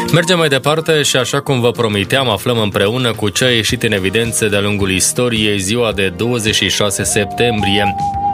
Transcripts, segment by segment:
Mergem mai departe și, așa cum vă promiteam, aflăm împreună cu ce a ieșit în evidență de-a lungul istoriei ziua de 26 septembrie.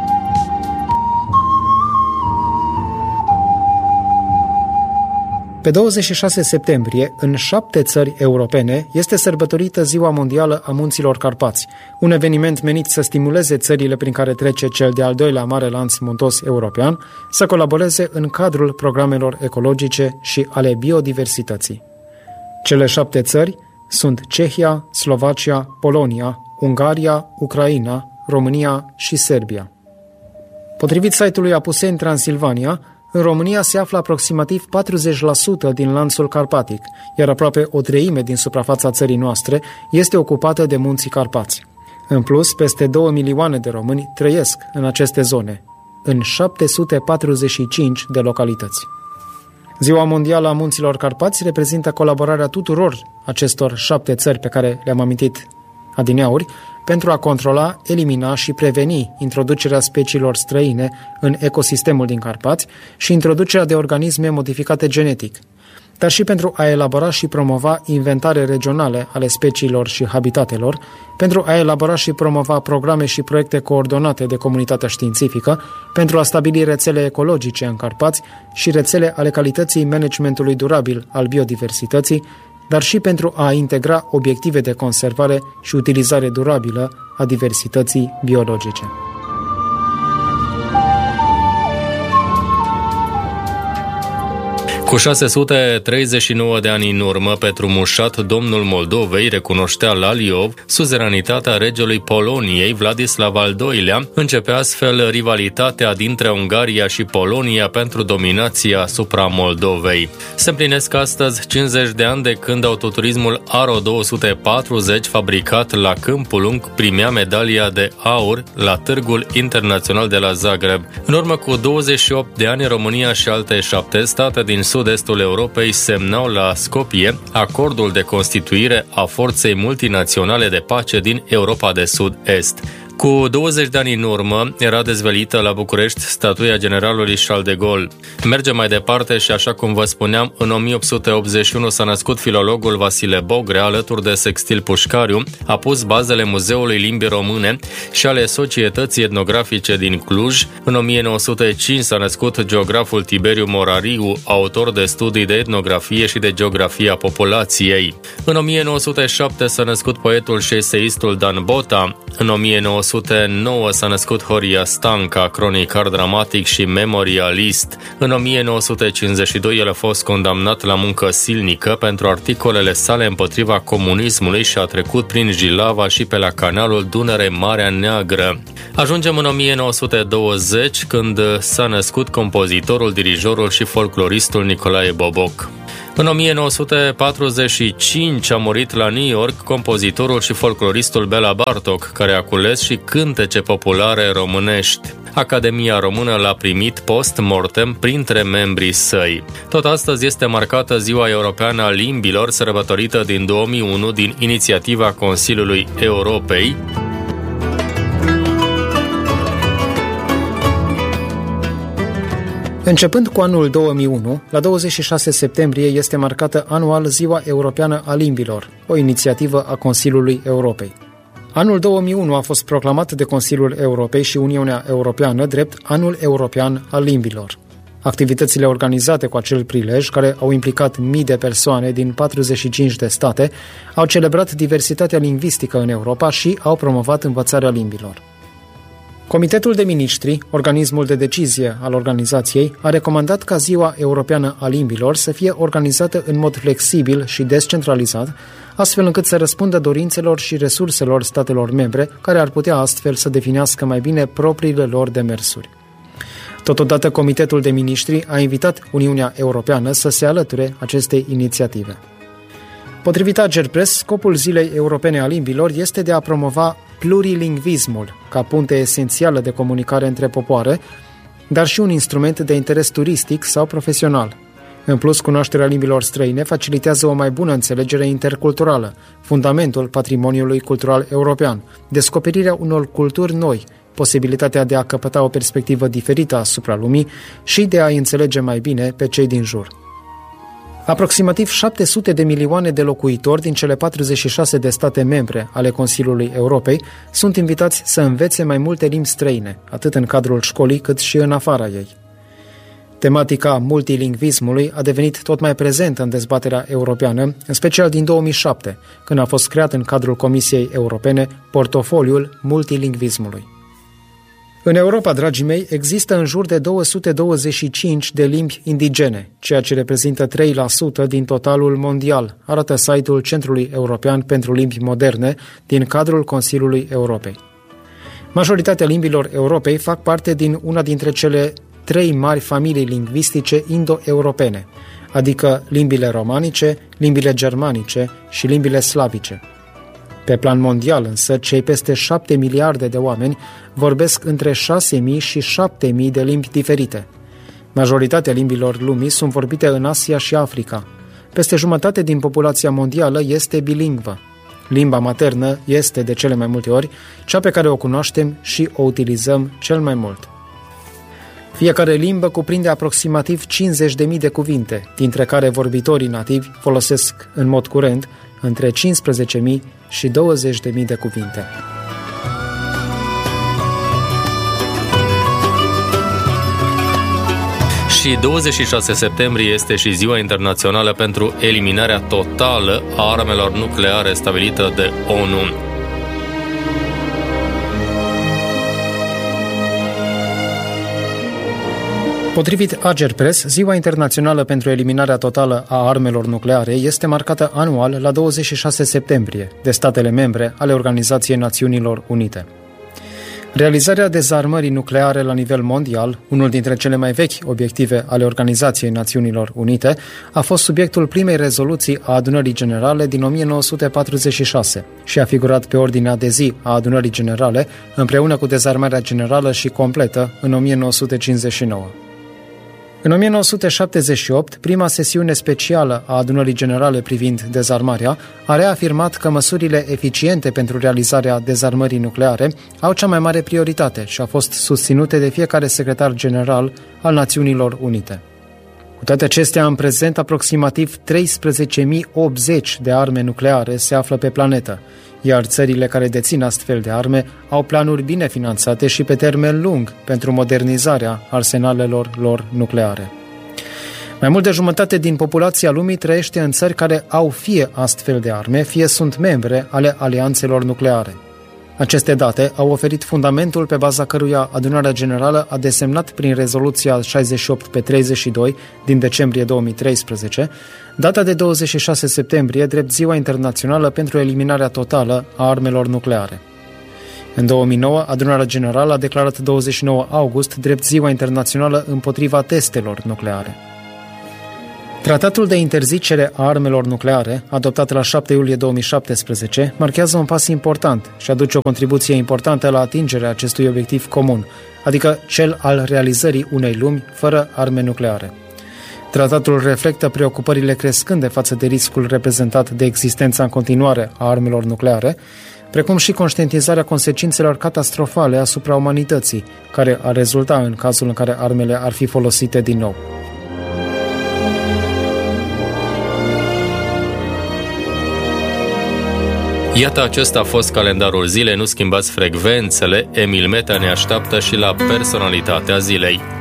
Pe 26 septembrie, în 7 țări europene, este sărbătorită Ziua Mondială a Munților Carpați, un eveniment menit să stimuleze țările prin care trece cel de-al doilea mare lanț muntos european să colaboreze în cadrul programelor ecologice și ale biodiversității. Cele 7 țări sunt Cehia, Slovacia, Polonia, Ungaria, Ucraina, România și Serbia. Potrivit site-ului Apuseni Transilvania, în România se află aproximativ 40% din lanțul carpatic, iar aproape o treime din suprafața țării noastre este ocupată de munții Carpați. În plus, peste 2 milioane de români trăiesc în aceste zone, în 745 de localități. Ziua Mondială a Munților Carpați reprezintă colaborarea tuturor acestor 7 țări pe care le-am amintit adineauri, pentru a controla, elimina și preveni introducerea speciilor străine în ecosistemul din Carpați și introducerea de organisme modificate genetic, dar și pentru a elabora și promova inventare regionale ale speciilor și habitatelor, pentru a elabora și promova programe și proiecte coordonate de comunitatea științifică, pentru a stabili rețele ecologice în Carpați și rețele ale calității managementului durabil al biodiversității, dar și pentru a integra obiective de conservare și utilizare durabilă a diversității biologice. Cu 639 de ani în urmă, Petru Mușat, domnul Moldovei, recunoștea la Liov suzeranitatea regelui Poloniei, Vladislav al II-lea. Începe astfel rivalitatea dintre Ungaria și Polonia pentru dominația asupra Moldovei. Se împlinesc astăzi 50 de ani de când autoturismul Aro 240, fabricat la Câmpul Lung, primea medalia de aur la Târgul Internațional de la Zagreb. În urmă cu 28 de ani, România și alte 7 state din sud-estul Europei semnau la Skopje acordul de constituire a Forței Multinaționale de Pace din Europa de Sud-Est. Cu 20 de ani în urmă era dezvelită la București statuia generalului Charles de Gaulle. Mergem mai departe și, așa cum vă spuneam, în 1881 s-a născut filologul Vasile Bogrea, alături de Sextil Pușcariu, a pus bazele Muzeului Limbii Române și ale Societății Etnografice din Cluj. În 1905 s-a născut geograful Tiberiu Morariu, autor de studii de etnografie și de geografie a populației. În 1907 s-a născut poetul și eseistul Dan Bota. În 1909 s-a născut Horia Stanca, cronicar dramatic și memorialist. În 1952 el a fost condamnat la muncă silnică pentru articolele sale împotriva comunismului și a trecut prin Jilava și pe la canalul Dunăre-Marea Neagră. Ajungem în 1920, când s-a născut compozitorul, dirijorul și folcloristul Nicolae Boboc. În 1945 a murit la New York compozitorul și folcloristul Bela Bartok, care a cules și cântece populare românești. Academia Română l-a primit post-mortem printre membrii săi. Tot astăzi este marcată Ziua Europeană a Limbilor, sărbătorită din 2001 din inițiativa Consiliului Europei. Începând cu anul 2001, la 26 septembrie este marcată anual Ziua Europeană a Limbilor, o inițiativă a Consiliului Europei. Anul 2001 a fost proclamat de Consiliul Europei și Uniunea Europeană drept Anul European al Limbilor. Activitățile organizate cu acel prilej, care au implicat mii de persoane din 45 de state, au celebrat diversitatea lingvistică în Europa și au promovat învățarea limbilor. Comitetul de Miniștri, organismul de decizie al organizației, a recomandat ca Ziua Europeană a Limbilor să fie organizată în mod flexibil și descentralizat, astfel încât să răspundă dorințelor și resurselor statelor membre, care ar putea astfel să definească mai bine propriile lor demersuri. Totodată, Comitetul de Miniștri a invitat Uniunea Europeană să se alăture acestei inițiative. Potrivit Agerpres, scopul Zilei Europene a Limbilor este de a promova plurilingvismul ca punte esențială de comunicare între popoare, dar și un instrument de interes turistic sau profesional. În plus, cunoașterea limbilor străine facilitează o mai bună înțelegere interculturală, fundamentul patrimoniului cultural european, descoperirea unor culturi noi, posibilitatea de a căpăta o perspectivă diferită asupra lumii și de a înțelege mai bine pe cei din jur. Aproximativ 700 de milioane de locuitori din cele 46 de state membre ale Consiliului Europei sunt invitați să învețe mai multe limbi străine, atât în cadrul școlii cât și în afara ei. Tematica multilingvismului a devenit tot mai prezentă în dezbaterea europeană, în special din 2007, când a fost creat în cadrul Comisiei Europene portofoliul multilingvismului. În Europa, dragii mei, există în jur de 225 de limbi indigene, ceea ce reprezintă 3% din totalul mondial, arată site-ul Centrului European pentru Limbi Moderne din cadrul Consiliului Europei. Majoritatea limbilor Europei fac parte din una dintre cele 3 mari familii lingvistice indo-europene, adică limbile romanice, limbile germanice și limbile slavice. Pe plan mondial, însă, cei peste 7 miliarde de oameni vorbesc între 6.000 și 7.000 de limbi diferite. Majoritatea limbilor lumii sunt vorbite în Asia și Africa. Peste jumătate din populația mondială este bilingvă. Limba maternă este, de cele mai multe ori, cea pe care o cunoaștem și o utilizăm cel mai mult. Fiecare limbă cuprinde aproximativ 50.000 de cuvinte, dintre care vorbitorii nativi folosesc în mod curent între 15.000 și 20.000 de cuvinte. Și 26 septembrie este și Ziua Internațională pentru eliminarea totală a armelor nucleare stabilită de ONU. Potrivit Agerpres, Ziua Internațională pentru Eliminarea Totală a Armelor Nucleare este marcată anual la 26 septembrie de statele membre ale Organizației Națiunilor Unite. Realizarea dezarmării nucleare la nivel mondial, unul dintre cele mai vechi obiective ale Organizației Națiunilor Unite, a fost subiectul primei rezoluții a Adunării Generale din 1946 și a figurat pe ordinea de zi a Adunării Generale împreună cu dezarmarea generală și completă în 1959. În 1978, prima sesiune specială a Adunării Generale privind dezarmarea a reafirmat că măsurile eficiente pentru realizarea dezarmării nucleare au cea mai mare prioritate și au fost susținute de fiecare secretar general al Națiunilor Unite. Cu toate acestea, în prezent, aproximativ 13.080 de arme nucleare se află pe planetă, iar țările care dețin astfel de arme au planuri bine finanțate și pe termen lung pentru modernizarea arsenalelor lor nucleare. Mai mult de jumătate din populația lumii trăiește în țări care au fie astfel de arme, fie sunt membre ale alianțelor nucleare. Aceste date au oferit fundamentul pe baza căruia Adunarea Generală a desemnat prin rezoluția 68/32 din decembrie 2013 data de 26 septembrie drept Ziua Internațională pentru Eliminarea Totală a Armelor Nucleare. În 2009, Adunarea Generală a declarat 29 august drept Ziua Internațională împotriva testelor nucleare. Tratatul de interzicere a armelor nucleare, adoptat la 7 iulie 2017, marchează un pas important și aduce o contribuție importantă la atingerea acestui obiectiv comun, adică cel al realizării unei lumi fără arme nucleare. Tratatul reflectă preocupările crescânde față de riscul reprezentat de existența în continuare a armelor nucleare, precum și conștientizarea consecințelor catastrofale asupra umanității, care ar rezulta în cazul în care armele ar fi folosite din nou. Iată, acesta a fost calendarul zilei, nu schimbați frecvențele, Emil Meta ne așteaptă și la personalitatea zilei.